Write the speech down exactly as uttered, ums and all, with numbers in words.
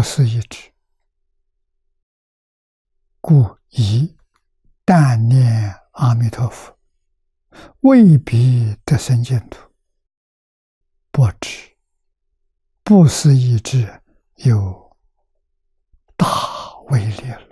不思一智，故以但念阿弥陀佛，未必得生净土。不知不思一智有大威力了。